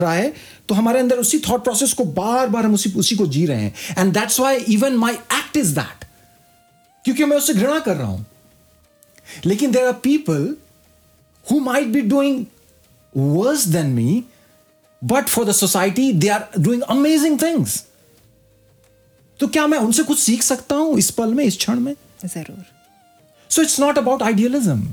रहा है तो हमारे अंदर उसी थॉट प्रोसेस को बार बार हम उसी को जी रहे हैं. And that's why even my act is that, क्योंकि मैं उससे घृणा कर रहा हूं. लेकिन there are people who might be doing worse than me, but for the society they are doing amazing things. तो क्या मैं उनसे कुछ सीख सकता हूं इस पल में, इस क्षण में? जरूर. So it's not about idealism.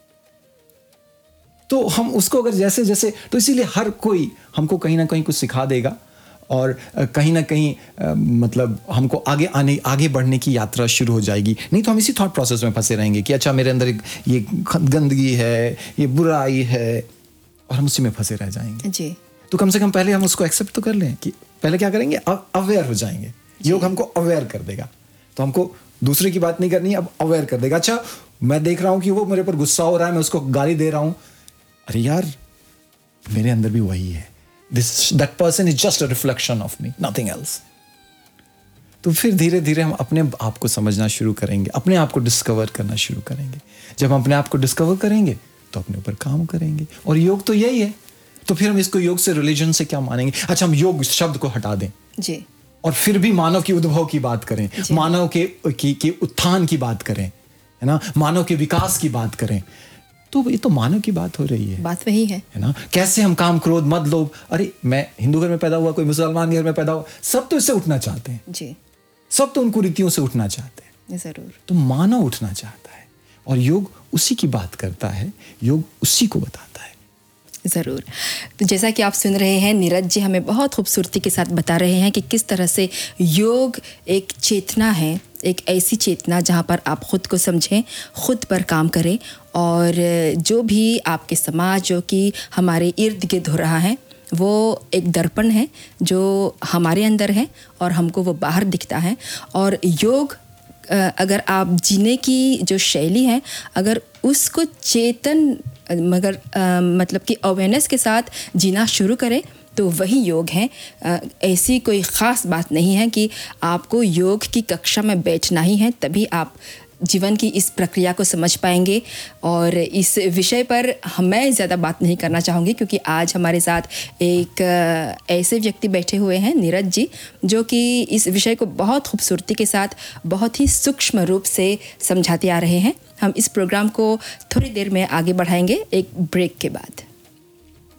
तो हम उसको अगर जैसे जैसे, तो इसीलिए हर कोई हमको कहीं ना कहीं कुछ सिखा देगा और कहीं ना कहीं मतलब हमको आगे बढ़ने की यात्रा शुरू हो जाएगी. नहीं तो हम इसी थॉट प्रोसेस में फंसे रहेंगे कि अच्छा मेरे अंदर ये गंदगी है, ये बुराई है, और हम उसी में फंसे रह जाएंगे जी. तो कम से कम पहले हम उसको एक्सेप्ट तो कर लें कि पहले क्या करेंगे, अवेयर हो जाएंगे. योग हमको अवेयर कर देगा. तो हमको दूसरे की बात नहीं करनी है, अब अवेयर कर देगा. अच्छा मैं देख रहा हूं कि वो मेरे पर गुस्सा हो रहा है, मैं उसको गाली दे रहा हूं, अरे यार मेरे अंदर भी वही है. That person is just a reflection of me, nothing else. तो फिर धीरे धीरे हम अपने आप को समझना शुरू करेंगे, अपने आप को डिस्कवर करना शुरू करेंगे. जब हम अपने आप को डिस्कवर करेंगे तो अपने ऊपर काम करेंगे. और योग तो यही है. तो फिर हम इसको योग से, रिलीजन से क्या मानेंगे? अच्छा हम योग शब्द को हटा दें जी, और फिर भी मानव की उद्भव की बात करें, मानव के उत्थान की बात करें, है ना, मानव के विकास की बात करें, तो ये तो मानव की बात हो रही है. बात वही है ना. कैसे हम काम, क्रोध, मद, लोभ, अरे मैं हिंदू घर में पैदा हुआ, कोई मुसलमान घर में पैदा हुआ, सब तो इससे उठना चाहते हैं जी. सब तो उन कुरीतियों से उठना चाहते हैं. जरूर. तो मानव उठना चाहता है और योग उसी की बात करता है, योग उसी को बताता है. ज़रूर. तो जैसा कि आप सुन रहे हैं, नीरज जी हमें बहुत खूबसूरती के साथ बता रहे हैं कि किस तरह से योग एक चेतना है, एक ऐसी चेतना जहाँ पर आप ख़ुद को समझें, ख़ुद पर काम करें, और जो भी आपके समाज, जो कि हमारे इर्द गिर्द हो रहा है, वो एक दर्पण है जो हमारे अंदर है और हमको वो बाहर दिखता है. और योग अगर आप जीने की जो शैली है, अगर उसको चेतन मगर मतलब कि अवेयरनेस के साथ जीना शुरू करें तो वही योग है. ऐसी कोई ख़ास बात नहीं है कि आपको योग की कक्षा में बैठना ही है तभी आप जीवन की इस प्रक्रिया को समझ पाएंगे. और इस विषय पर मैं ज़्यादा बात नहीं करना चाहूँगी क्योंकि आज हमारे साथ एक ऐसे व्यक्ति बैठे हुए हैं, नीरज जी, जो कि इस विषय को बहुत खूबसूरती के साथ, बहुत ही सूक्ष्म रूप से समझाते आ रहे हैं. हम इस प्रोग्राम को थोड़ी देर में आगे बढ़ाएंगे एक ब्रेक के बाद.